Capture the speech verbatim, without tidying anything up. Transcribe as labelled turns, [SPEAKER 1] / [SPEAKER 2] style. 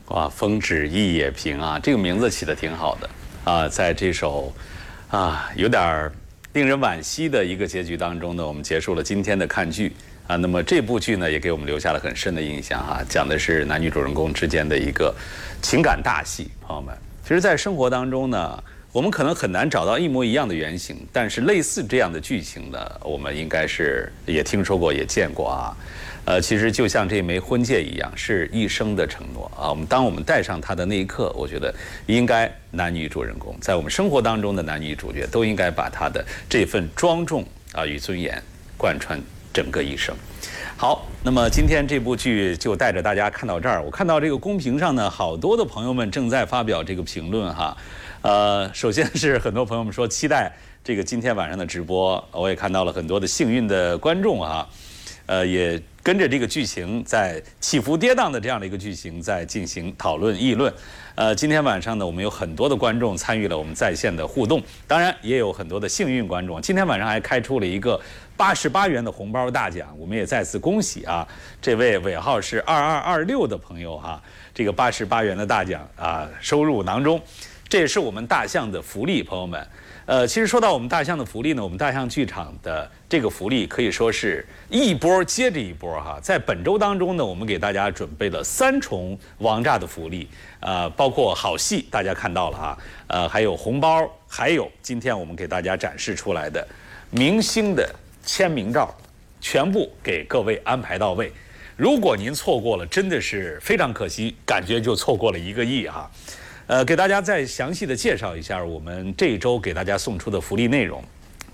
[SPEAKER 1] 哇，风止一野平啊，这个名字起得挺好的啊。在这首啊有点令人惋惜的一个结局当中呢，我们结束了今天的看剧啊。那么这部剧呢，也给我们留下了很深的印象哈、啊，讲的是男女主人公之间的一个情感大戏。朋友们，其实，在生活当中呢，我们可能很难找到一模一样的原型，但是类似这样的剧情呢，我们应该是也听说过，也见过啊。呃，其实就像这枚婚戒一样，是一生的承诺啊。我们当我们戴上它的那一刻，我觉得应该男女主人公在我们生活当中的男女主角都应该把他的这份庄重啊与尊严贯穿整个一生。好，那么今天这部剧就带着大家看到这儿。我看到这个公屏上呢，好多的朋友们正在发表这个评论哈。呃，首先是很多朋友们说期待这个今天晚上的直播，我也看到了很多的幸运的观众啊。呃，也跟着这个剧情在起伏跌宕的这样的一个剧情在进行讨论议论。呃，今天晚上呢，我们有很多的观众参与了我们在线的互动，当然也有很多的幸运观众。今天晚上还开出了一个八十八元的红包大奖，我们也再次恭喜啊，这位尾号是二二二六的朋友哈、啊，这个八十八元的大奖啊收入囊中，这也是我们大象的福利，朋友们。呃，其实说到我们大象的福利呢，我们大象剧场的这个福利可以说是一波接着一波哈。在本周当中呢，我们给大家准备了三重王炸的福利，呃，包括好戏大家看到了哈，呃，还有红包，还有今天我们给大家展示出来的明星的签名照，全部给各位安排到位。如果您错过了，真的是非常可惜，感觉就错过了一个亿哈。呃，给大家再详细的介绍一下我们这一周给大家送出的福利内容。